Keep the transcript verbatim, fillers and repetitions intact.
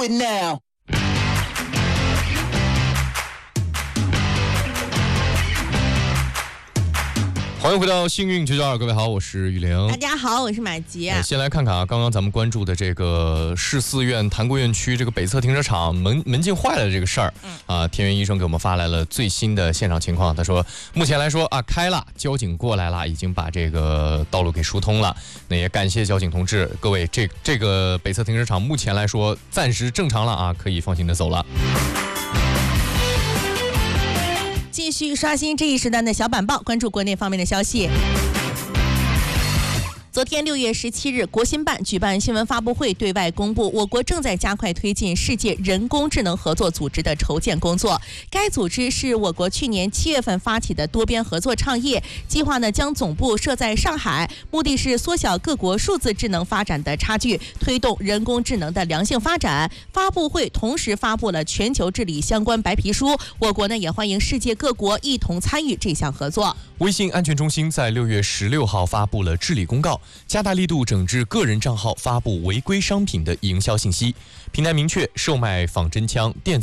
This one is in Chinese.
it now. 欢迎回到幸运九九二，各位好，我是雨玲。 大家好，我是马吉。 先来看看啊，刚刚咱们关注的这个市四院潭沽院区这个北侧停车场门门禁坏了这个事儿，嗯啊，田园医生给我们发来了最新的现场情况。他说，目前来说啊，开了，交警过来了，已经把这个道路给疏通了。那也感谢交警同志，各位，这这个北侧停车场目前来说暂时正常了啊，可以放心的走了。 继续刷新这一时段的小板报，关注国内方面的消息。昨天六月十七日，国新办举办新闻发布会，对外公布我国正在加快推进世界人工智能合作组织的筹建工作。该组织是我国去年七月份发起的多边合作倡议，计划呢将总部设在上海，目的是缩小各国数字智能发展的差距，推动人工智能的良性发展。发布会同时发布了全球治理相关白皮书，我国呢也欢迎世界各国一同参与这项合作。 微信安全中心在六月十六号发布了治理公告，加大力度整治个人账号发布违规商品的营销信息。平台明确，售卖仿真枪、电子